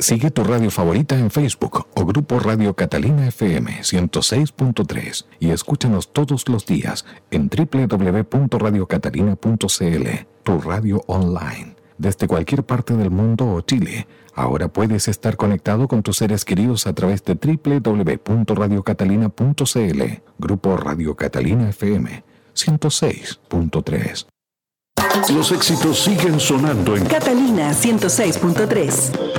Sigue tu radio favorita en Facebook o Grupo Radio Catalina FM 106.3 y escúchanos todos los días en www.radiocatalina.cl, tu radio online. Desde cualquier parte del mundo o Chile, ahora puedes estar conectado con tus seres queridos a través de www.radiocatalina.cl. Grupo Radio Catalina FM 106.3. Los éxitos siguen sonando en Catalina 106.3.